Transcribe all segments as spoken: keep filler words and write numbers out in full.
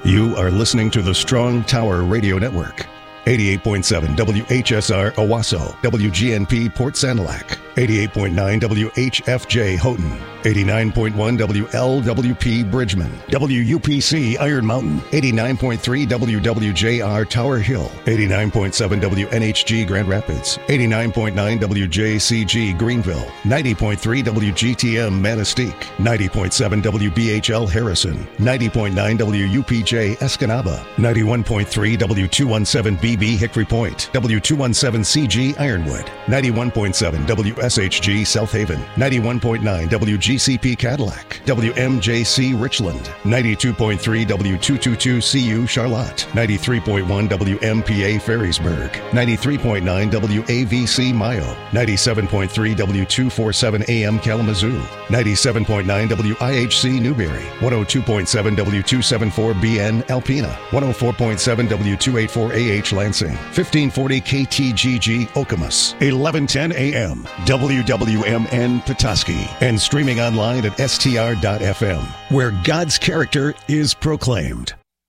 You are listening to the Strong Tower Radio Network. eighty-eight point seven W H S R Owasso, W G N P Port Sanilac, eighty-eight point nine W H F J Houghton, eighty-nine point one W L W P Bridgman, W U P C Iron Mountain, eighty-nine point three W W J R Tower Hill, eighty-nine point seven W N H G Grand Rapids, eighty-nine point nine W J C G Greenville, ninety point three W G T M Manistee, ninety point seven W B H L Harrison, ninety point nine W U P J Escanaba, ninety-one point three W two seventeen B B Hickory Point, W two seventeen C G Ironwood, ninety-one point seven W S H G South Haven, ninety-one point nine W G C P Cadillac, W M J C Richland, ninety-two point three W two twenty-two C U Charlotte, ninety-three point one W M P A Ferrisburg, ninety-three point nine W A V C Mayo, ninety-seven point three W two forty-seven A M Kalamazoo, ninety-seven point nine W I H C Newberry, one oh two point seven W two seventy-four B N Alpena, one oh four point seven W two eighty-four A H Lansing, fifteen forty K T G G Okemos, eleven ten A M W W M N Petoskey, and streaming online at S T R dot F M, where God's character is proclaimed.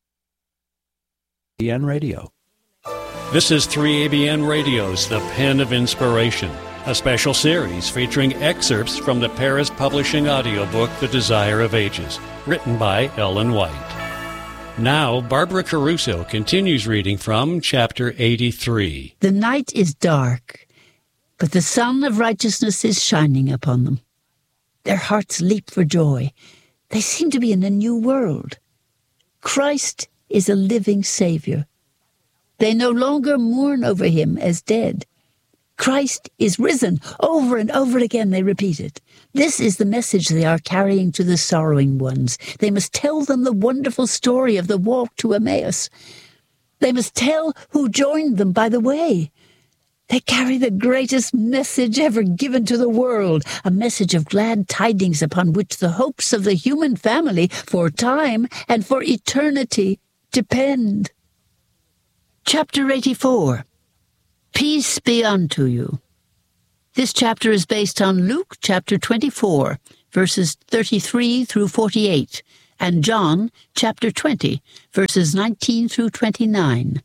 A B N Radio. This is three A B N Radio's The Pen of Inspiration, a special series featuring excerpts from the Paris Publishing audiobook The Desire of Ages, written by Ellen White. Now, Barbara Caruso continues reading from chapter eighty-three. The night is dark, but the sun of righteousness is shining upon them. Their hearts leap for joy. They seem to be in a new world. Christ is a living Savior. They no longer mourn over him as dead. Christ is risen. Over and over again they repeat it. This is the message they are carrying to the sorrowing ones. They must tell them the wonderful story of the walk to Emmaus. They must tell who joined them by the way. They carry the greatest message ever given to the world, a message of glad tidings upon which the hopes of the human family for time and for eternity depend. Chapter eighty-four. Peace be unto you. This chapter is based on Luke chapter twenty-four, verses thirty-three through forty-eight, and John chapter twenty, verses nineteen through twenty-nine.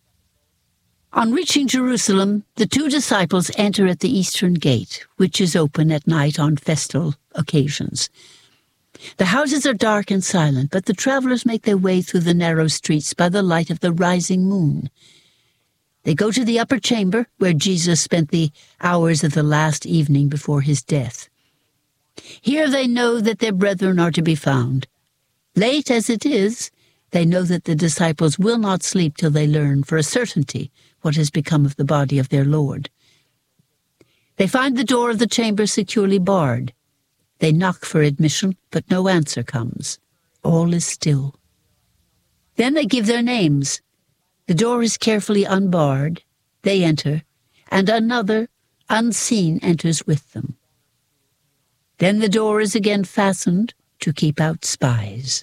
On reaching Jerusalem, the two disciples enter at the eastern gate, which is open at night on festal occasions. The houses are dark and silent, but the travelers make their way through the narrow streets by the light of the rising moon. They go to the upper chamber, where Jesus spent the hours of the last evening before his death. Here they know that their brethren are to be found. Late as it is, they know that the disciples will not sleep till they learn for a certainty what has become of the body of their Lord. They find the door of the chamber securely barred. They knock for admission, but no answer comes. All is still. Then they give their names. The door is carefully unbarred. They enter, and another, unseen, enters with them. Then the door is again fastened to keep out spies.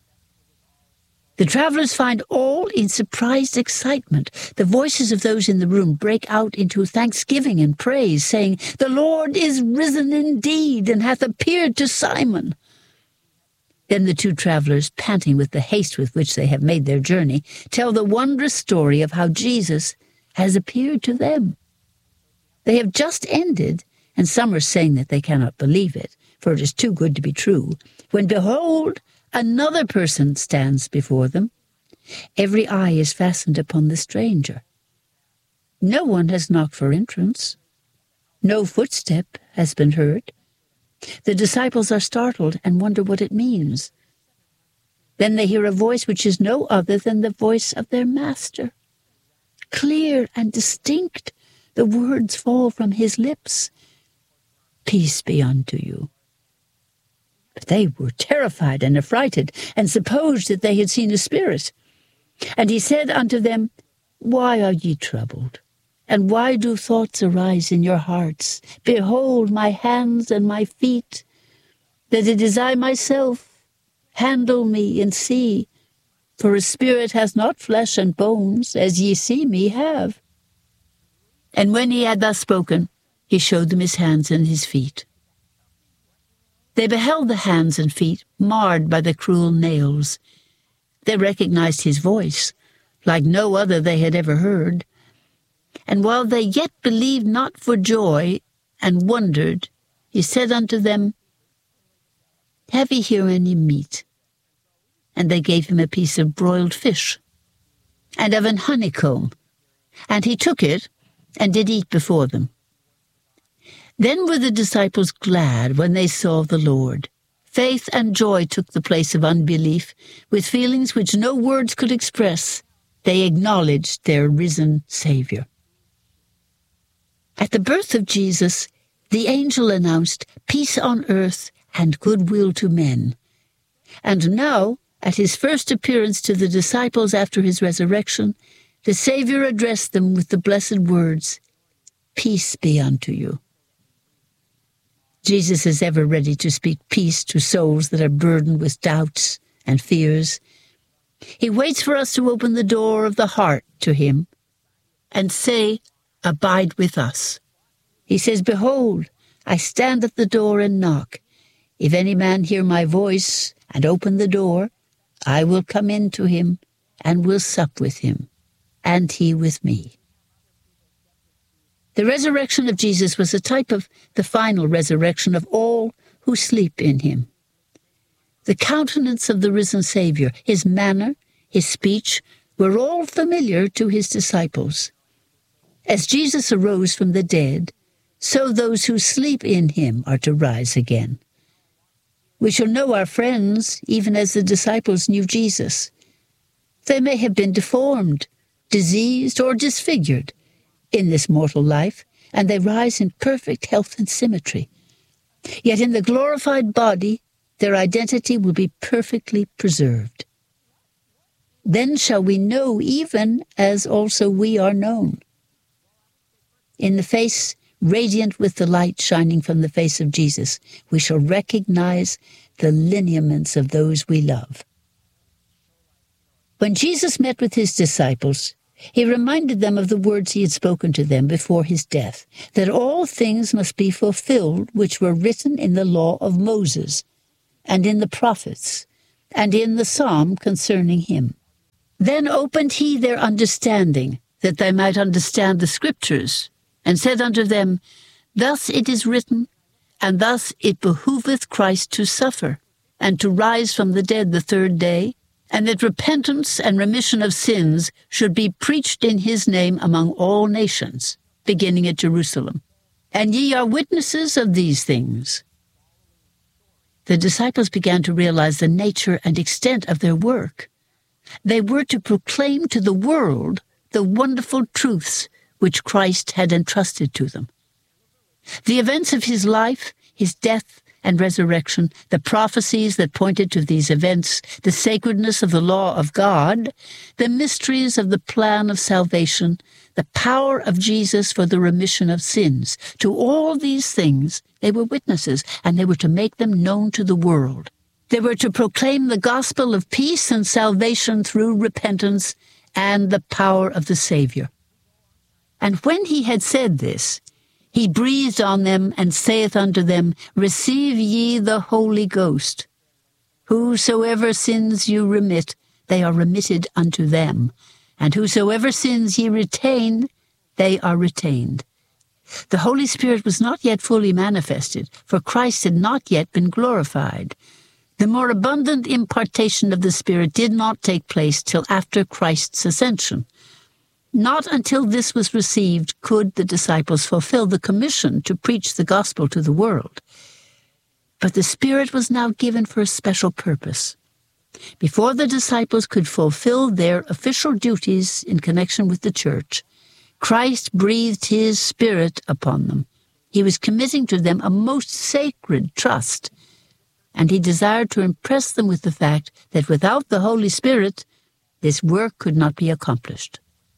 The travelers find all in surprised excitement. The voices of those in the room break out into thanksgiving and praise, saying, "The Lord is risen indeed, and hath appeared to Simon." Then the two travelers, panting with the haste with which they have made their journey, tell the wondrous story of how Jesus has appeared to them. They have just ended, and some are saying that they cannot believe it, for it is too good to be true, when behold, another person stands before them. Every eye is fastened upon the stranger. No one has knocked for entrance. No footstep has been heard. The disciples are startled and wonder what it means. Then they hear a voice which is no other than the voice of their master. Clear and distinct, the words fall from his lips. "Peace be unto you." But they were terrified and affrighted, and supposed that they had seen a spirit. And he said unto them, "Why are ye troubled? And why do thoughts arise in your hearts? Behold my hands and my feet, that it is I myself. Handle me and see, for a spirit hath not flesh and bones, as ye see me have." And when he had thus spoken, he showed them his hands and his feet. They beheld the hands and feet marred by the cruel nails, They recognized his voice, like no other they had ever heard. And while they yet believed not for joy, and wondered, he said unto them, Have ye here any meat? And they gave him a piece of broiled fish, and of an honeycomb. And he took it, and did eat before them. Then were the disciples glad when they saw the Lord. Faith and joy took the place of unbelief. With feelings which no words could express, they acknowledged their risen Savior. At the birth of Jesus, the angel announced peace on earth and goodwill to men. And now, at his first appearance to the disciples after his resurrection, the Savior addressed them with the blessed words, Peace be unto you. Jesus is ever ready to speak peace to souls that are burdened with doubts and fears. He waits for us to open the door of the heart to him and say, Abide with us. He says, Behold, I stand at the door and knock. If any man hear my voice and open the door, I will come in to him and will sup with him, and he with me. The resurrection of Jesus was a type of the final resurrection of all who sleep in him. The countenance of the risen Savior, his manner, his speech, were all familiar to his disciples. As Jesus arose from the dead, so those who sleep in him are to rise again. We shall know our friends, even as the disciples knew Jesus. They may have been deformed, diseased, or disfigured in this mortal life, and they rise in perfect health and symmetry. Yet in the glorified body, their identity will be perfectly preserved. Then shall we know even as also we are known. In the face radiant with the light shining from the face of Jesus, we shall recognize the lineaments of those we love. When Jesus met with his disciples, he reminded them of the words he had spoken to them before his death, that all things must be fulfilled which were written in the law of Moses, and in the prophets, and in the psalm concerning him. Then opened he their understanding, that they might understand the Scriptures, and said unto them, Thus it is written, and thus it behoveth Christ to suffer, and to rise from the dead the third day, and that repentance and remission of sins should be preached in his name among all nations, beginning at Jerusalem. And ye are witnesses of these things. The disciples began to realize the nature and extent of their work. They were to proclaim to the world the wonderful truths which Christ had entrusted to them. The events of his life, his death and resurrection, the prophecies that pointed to these events, the sacredness of the law of God, the mysteries of the plan of salvation, the power of Jesus for the remission of sins. To all these things they were witnesses, and they were to make them known to the world. They were to proclaim the gospel of peace and salvation through repentance and the power of the Savior. And when he had said this, he breathed on them and saith unto them, Receive ye the Holy Ghost. Whosoever sins you remit, they are remitted unto them. And whosoever sins ye retain, they are retained. The Holy Spirit was not yet fully manifested, for Christ had not yet been glorified. The more abundant impartation of the Spirit did not take place till after Christ's ascension. Not until this was received could the disciples fulfill the commission to preach the gospel to the world. But the Spirit was now given for a special purpose. Before the disciples could fulfill their official duties in connection with the church, Christ breathed his Spirit upon them. He was committing to them a most sacred trust, and he desired to impress them with the fact that without the Holy Spirit, this work could not be accomplished.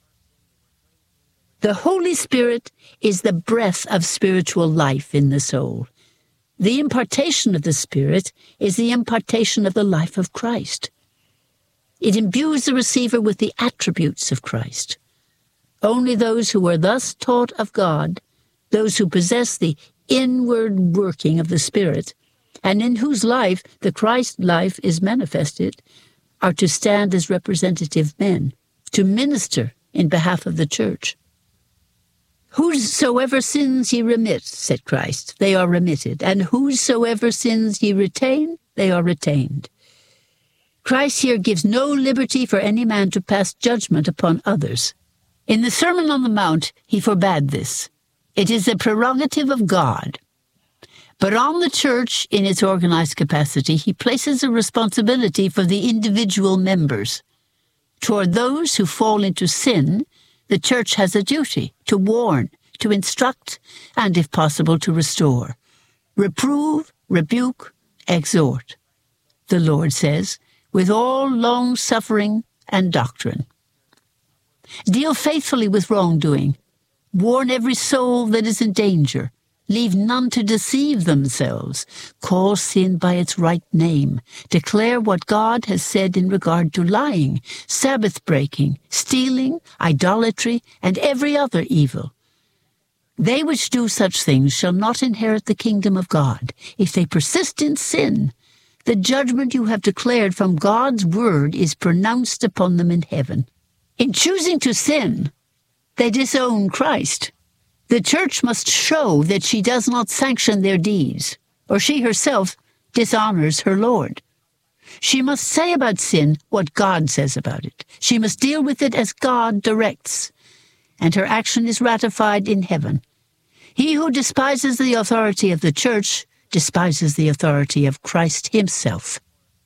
The Holy Spirit is the breath of spiritual life in the soul. The impartation of the Spirit is the impartation of the life of Christ. It imbues the receiver with the attributes of Christ. Only those who are thus taught of God, those who possess the inward working of the Spirit, and in whose life the Christ life is manifested, are to stand as representative men, to minister in behalf of the church. Whosoever sins ye remit, said Christ, they are remitted, and whosoever sins ye retain, they are retained. Christ here gives no liberty for any man to pass judgment upon others. In the Sermon on the Mount, he forbade this. It is the prerogative of God. But on the church, in its organized capacity, he places a responsibility for the individual members. Toward those who fall into sin, the church has a duty to warn, to instruct, and, if possible, to restore. Reprove, rebuke, exhort, the Lord says, with all long-suffering and doctrine. Deal faithfully with wrongdoing. Warn every soul that is in danger. Leave none to deceive themselves. Call sin by its right name. Declare what God has said in regard to lying, Sabbath-breaking, stealing, idolatry, and every other evil. They which do such things shall not inherit the kingdom of God. If they persist in sin, the judgment you have declared from God's word is pronounced upon them in heaven. In choosing to sin, they disown Christ. The church must show that she does not sanction their deeds, or she herself dishonors her Lord. She must say about sin what God says about it. She must deal with it as God directs, and her action is ratified in heaven. He who despises the authority of the church despises the authority of Christ himself.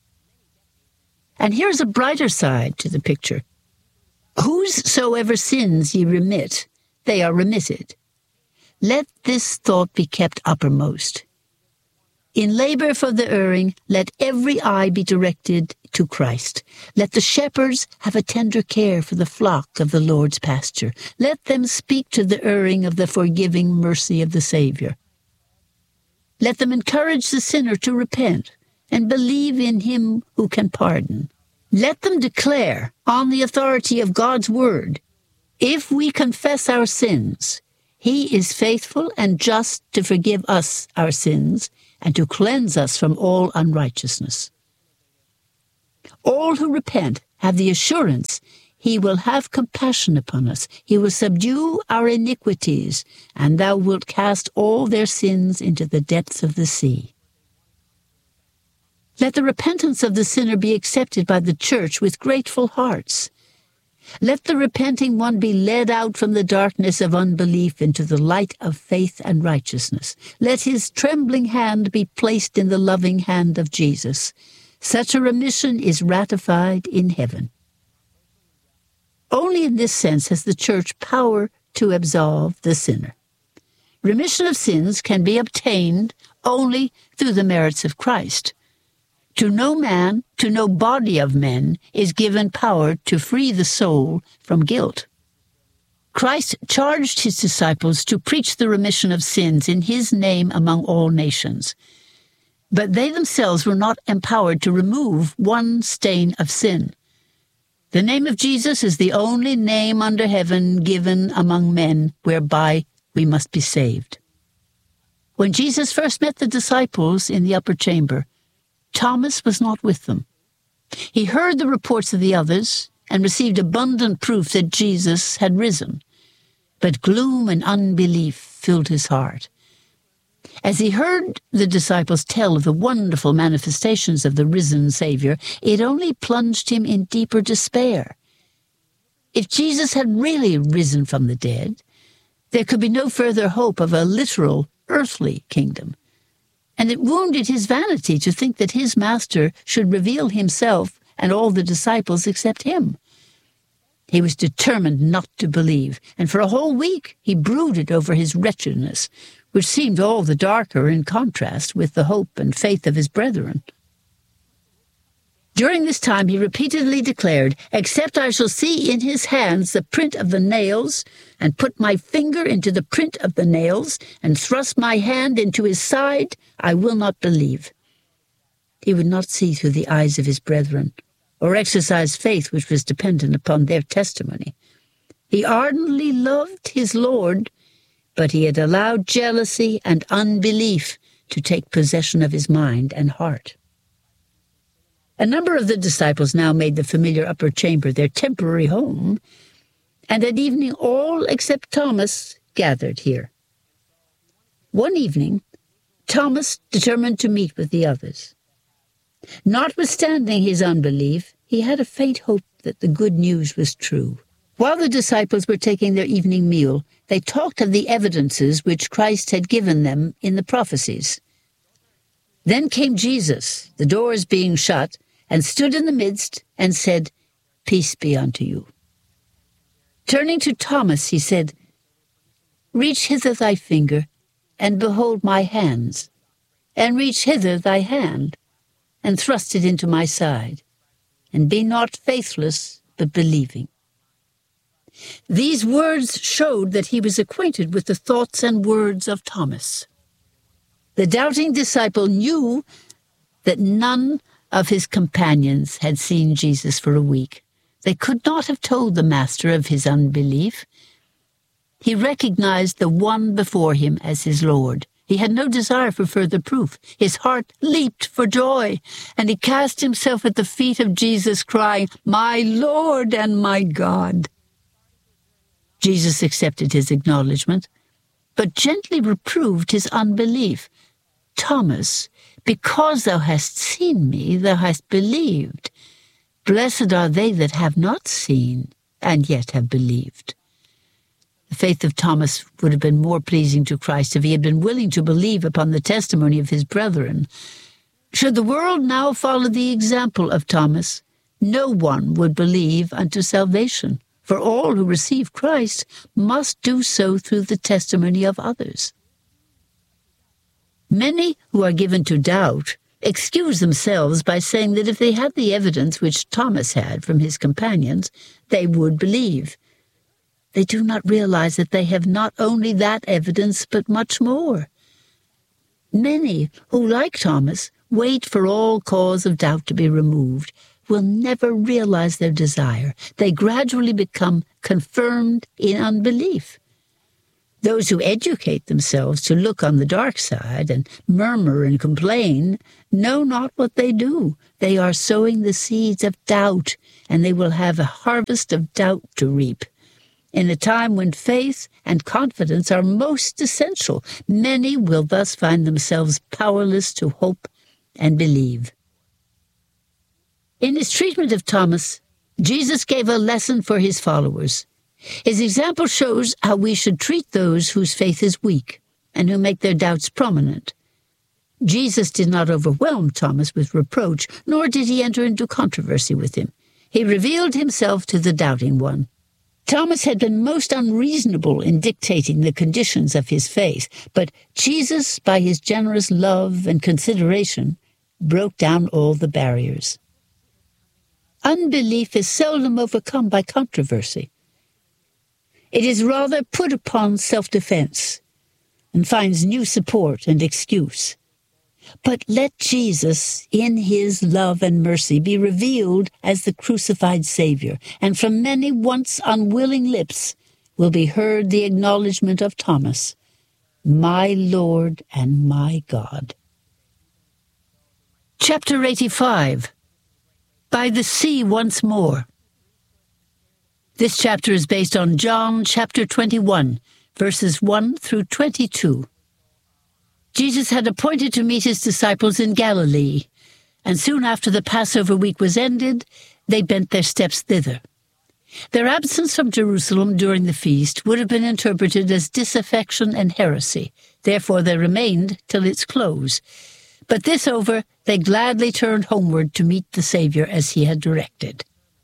And here's a brighter side to the picture. Whosoever sins ye remit, they are remitted. Let this thought be kept uppermost. In labor for the erring, let every eye be directed to Christ. Let the shepherds have a tender care for the flock of the Lord's pasture. Let them speak to the erring of the forgiving mercy of the Savior. Let them encourage the sinner to repent and believe in him who can pardon. Let them declare, on the authority of God's word, if we confess our sins, he is faithful and just to forgive us our sins and to cleanse us from all unrighteousness. All who repent have the assurance he will have compassion upon us. He will subdue our iniquities, and thou wilt cast all their sins into the depths of the sea. Let the repentance of the sinner be accepted by the church with grateful hearts. Let the repenting one be led out from the darkness of unbelief into the light of faith and righteousness. Let his trembling hand be placed in the loving hand of Jesus. Such a remission is ratified in heaven. Only in this sense has the church power to absolve the sinner. Remission of sins can be obtained only through the merits of Christ. To no man, to no body of men, is given power to free the soul from guilt. Christ charged his disciples to preach the remission of sins in his name among all nations. But they themselves were not empowered to remove one stain of sin. The name of Jesus is the only name under heaven given among men whereby we must be saved. When Jesus first met the disciples in the upper chamber, Thomas was not with them. He heard the reports of the others and received abundant proof that Jesus had risen. But gloom and unbelief filled his heart. As he heard the disciples tell of the wonderful manifestations of the risen Savior, it only plunged him in deeper despair. If Jesus had really risen from the dead, there could be no further hope of a literal earthly kingdom. And it wounded his vanity to think that his master should reveal himself and all the disciples except him. He was determined not to believe, and for a whole week he brooded over his wretchedness, which seemed all the darker in contrast with the hope and faith of his brethren. During this time he repeatedly declared, "Except I shall see in his hands the print of the nails, and put my finger into the print of the nails, and thrust my hand into his side, I will not believe." He would not see through the eyes of his brethren, or exercise faith which was dependent upon their testimony. He ardently loved his Lord, but he had allowed jealousy and unbelief to take possession of his mind and heart. A number of the disciples now made the familiar upper chamber their temporary home, and at evening all except Thomas gathered here. One evening, Thomas determined to meet with the others. Notwithstanding his unbelief, he had a faint hope that the good news was true. While the disciples were taking their evening meal, they talked of the evidences which Christ had given them in the prophecies. Then came Jesus, the doors being shut, and stood in the midst and said, "Peace be unto you." Turning to Thomas, he said, "Reach hither thy finger, and behold my hands, and reach hither thy hand, and thrust it into my side, and be not faithless, but believing." These words showed that he was acquainted with the thoughts and words of Thomas. The doubting disciple knew that none of his companions had seen Jesus for a week. They could not have told the Master of his unbelief. He recognized the one before him as his Lord. He had no desire for further proof. His heart leaped for joy, and he cast himself at the feet of Jesus, crying, "My Lord and my God." Jesus accepted his acknowledgement, but gently reproved his unbelief. "Thomas, because thou hast seen me, thou hast believed. Blessed are they that have not seen, and yet have believed." The faith of Thomas would have been more pleasing to Christ if he had been willing to believe upon the testimony of his brethren. Should the world now follow the example of Thomas, no one would believe unto salvation, for all who receive Christ must do so through the testimony of others. Many who are given to doubt excuse themselves by saying that if they had the evidence which Thomas had from his companions, they would believe. They do not realize that they have not only that evidence, but much more. Many who, like Thomas, wait for all cause of doubt to be removed, will never realize their desire. They gradually become confirmed in unbelief. Those who educate themselves to look on the dark side and murmur and complain know not what they do. They are sowing the seeds of doubt, and they will have a harvest of doubt to reap. In a time when faith and confidence are most essential, many will thus find themselves powerless to hope and believe. In his treatment of Thomas, Jesus gave a lesson for his followers. His example shows how we should treat those whose faith is weak and who make their doubts prominent. Jesus did not overwhelm Thomas with reproach, nor did he enter into controversy with him. He revealed himself to the doubting one. Thomas had been most unreasonable in dictating the conditions of his faith, but Jesus, by his generous love and consideration, broke down all the barriers. Unbelief is seldom overcome by controversy. It is rather put upon self-defense and finds new support and excuse. But let Jesus, in his love and mercy, be revealed as the crucified Savior, and from many once unwilling lips will be heard the acknowledgement of Thomas, "My Lord and my God." Chapter eighty-five. By the Sea Once More. This chapter is based on John chapter twenty-one, verses one through twenty-two. Jesus had appointed to meet his disciples in Galilee, and soon after the Passover week was ended, they bent their steps thither. Their absence from Jerusalem during the feast would have been interpreted as disaffection and heresy. Therefore they remained till its close. But this over, they gladly turned homeward to meet the Savior as he had directed.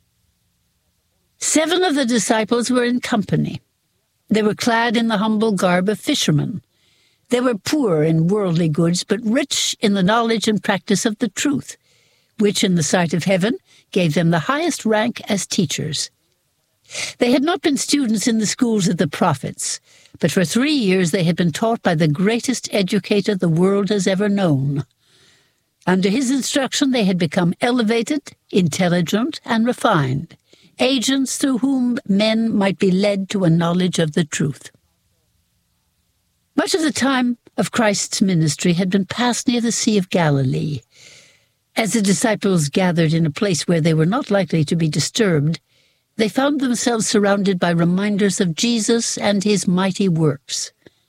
Seven of the disciples were in company. They were clad in the humble garb of fishermen. They were poor in worldly goods, but rich in the knowledge and practice of the truth, which in the sight of heaven gave them the highest rank as teachers. They had not been students in the schools of the prophets, but for three years they had been taught by the greatest educator the world has ever known. Under his instruction they had become elevated, intelligent, and refined, agents through whom men might be led to a knowledge of the truth. Much of the time of Christ's ministry had been passed near the Sea of Galilee. As the disciples gathered in a place where they were not likely to be disturbed, they found themselves surrounded by reminders of Jesus and his mighty works.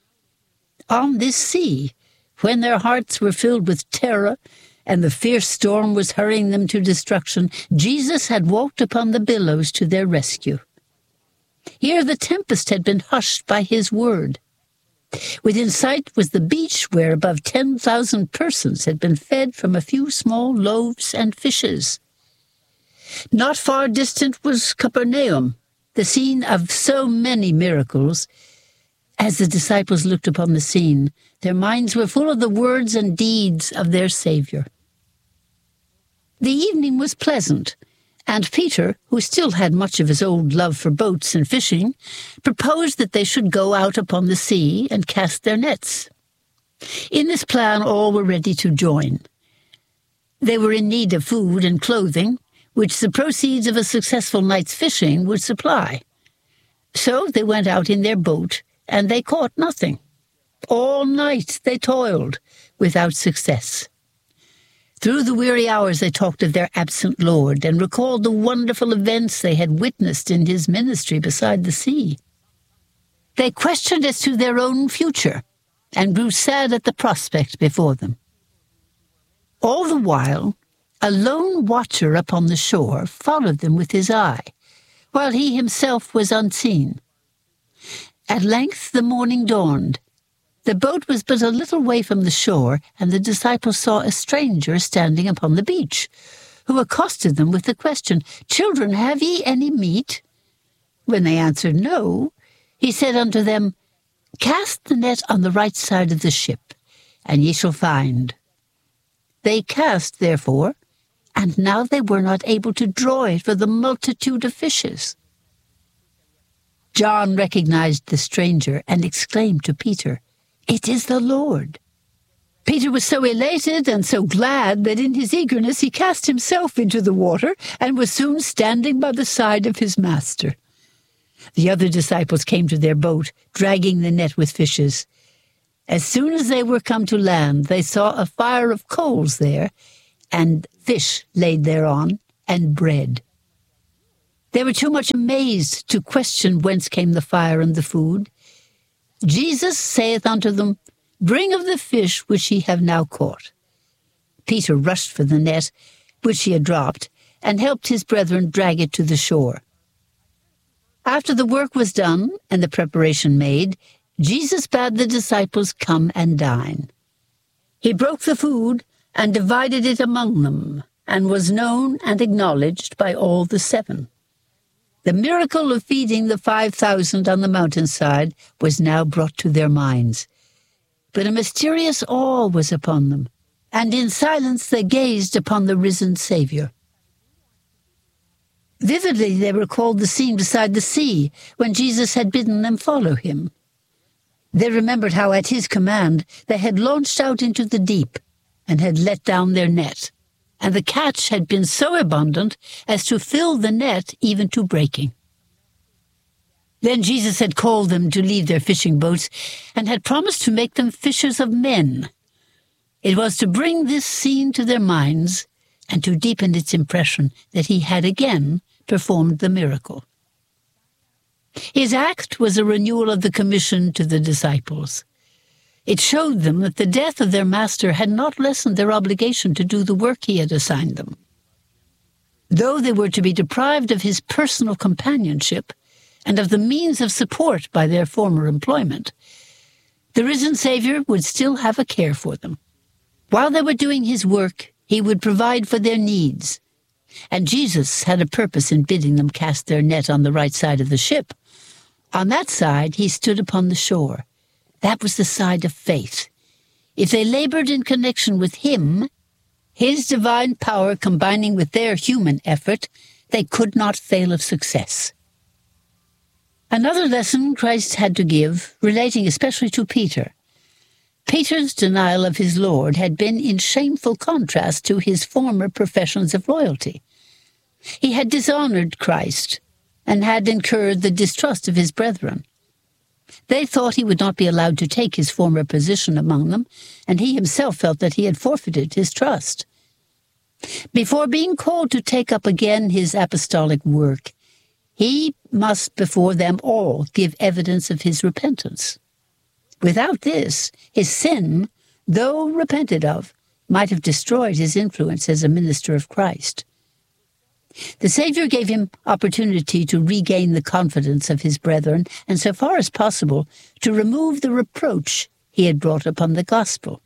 On this sea, when their hearts were filled with terror and the fierce storm was hurrying them to destruction, Jesus had walked upon the billows to their rescue. Here the tempest had been hushed by his word. Within sight was the beach where above ten thousand persons had been fed from a few small loaves and fishes. Not far distant was Capernaum, the scene of so many miracles. As the disciples looked upon the scene, their minds were full of the words and deeds of their Savior. The evening was pleasant, and Peter, who still had much of his old love for boats and fishing, proposed that they should go out upon the sea and cast their nets. In this plan all were ready to join. They were in need of food and clothing, which the proceeds of a successful night's fishing would supply. So they went out in their boat, and they caught nothing. All night they toiled, without success. Through the weary hours they talked of their absent Lord, and recalled the wonderful events they had witnessed in his ministry beside the sea. They questioned as to their own future, and grew sad at the prospect before them. All the while, a lone watcher upon the shore followed them with his eye, while he himself was unseen. At length the morning dawned. The boat was but a little way from the shore, and the disciples saw a stranger standing upon the beach, who accosted them with the question, "Children, have ye any meat?" When they answered no, he said unto them, "Cast the net on the right side of the ship, and ye shall find." They cast, therefore, and now they were not able to draw it for the multitude of fishes. John recognized the stranger and exclaimed to Peter, "It is the Lord." Peter was so elated and so glad that in his eagerness he cast himself into the water and was soon standing by the side of his master. The other disciples came to their boat, dragging the net with fishes. As soon as they were come to land, they saw a fire of coals there, and fish laid thereon, and bread. They were too much amazed to question whence came the fire and the food. Jesus saith unto them, "Bring of the fish which ye have now caught." Peter rushed for the net, which he had dropped, and helped his brethren drag it to the shore. After the work was done and the preparation made, Jesus bade the disciples come and dine. He broke the food and divided it among them, and was known and acknowledged by all the seven. The miracle of feeding the five thousand on the mountainside was now brought to their minds. But a mysterious awe was upon them, and in silence they gazed upon the risen Savior. Vividly they recalled the scene beside the sea, when Jesus had bidden them follow him. They remembered how at his command they had launched out into the deep, and had let down their net, and the catch had been so abundant as to fill the net even to breaking. Then Jesus had called them to leave their fishing boats, and had promised to make them fishers of men. It was to bring this scene to their minds, and to deepen its impression that he had again performed the miracle. His act was a renewal of the commission to the disciples. It showed them that the death of their master had not lessened their obligation to do the work he had assigned them. Though they were to be deprived of his personal companionship and of the means of support by their former employment, the risen Savior would still have a care for them. While they were doing his work, he would provide for their needs. And Jesus had a purpose in bidding them cast their net on the right side of the ship. On that side he stood upon the shore. That was the side of faith. If they labored in connection with him, his divine power combining with their human effort, they could not fail of success. Another lesson Christ had to give, relating especially to Peter. Peter's denial of his Lord had been in shameful contrast to his former professions of loyalty. He had dishonored Christ and had incurred the distrust of his brethren. They thought he would not be allowed to take his former position among them, and he himself felt that he had forfeited his trust. Before being called to take up again his apostolic work, he must before them all give evidence of his repentance. Without this, his sin, though repented of, might have destroyed his influence as a minister of Christ. The Savior gave him opportunity to regain the confidence of his brethren and, so far as possible, to remove the reproach he had brought upon the gospel.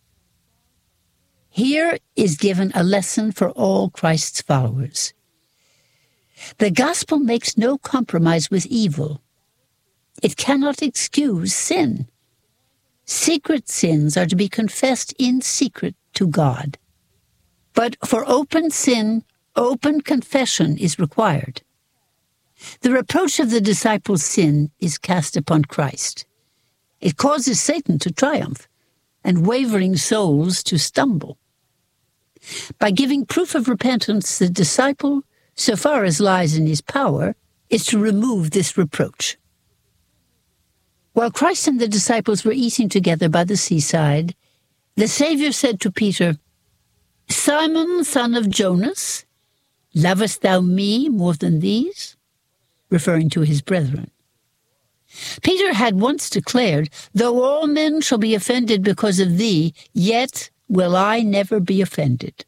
Here is given a lesson for all Christ's followers. The gospel makes no compromise with evil. It cannot excuse sin. Secret sins are to be confessed in secret to God. But for open sin, open confession is required. The reproach of the disciples' sin is cast upon Christ. It causes Satan to triumph and wavering souls to stumble. By giving proof of repentance, the disciple, so far as lies in his power, is to remove this reproach. While Christ and the disciples were eating together by the seaside, the Savior said to Peter, "Simon, son of Jonas, lovest thou me more than these?" referring to his brethren. Peter had once declared, "Though all men shall be offended because of thee, yet will I never be offended."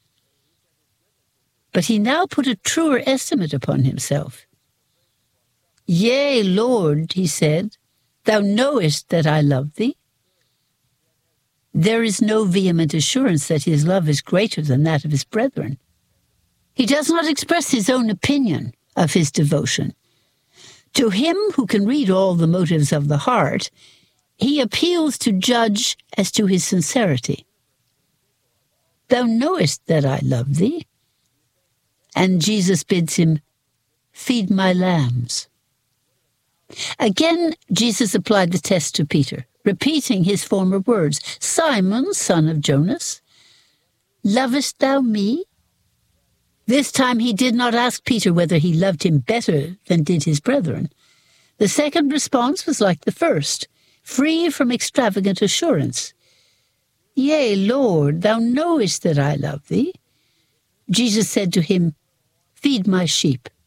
But he now put a truer estimate upon himself. "Yea, Lord," he said, "thou knowest that I love thee." There is no vehement assurance that his love is greater than that of his brethren. He does not express his own opinion of his devotion. To him who can read all the motives of the heart, he appeals to judge as to his sincerity. "Thou knowest that I love thee." And Jesus bids him, "Feed my lambs." Again, Jesus applied the test to Peter, repeating his former words, "Simon, son of Jonas, lovest thou me?" This time he did not ask Peter whether he loved him better than did his brethren. The second response was like the first, free from extravagant assurance. "Yea, Lord, thou knowest that I love thee." Jesus said to him, "Feed my sheep."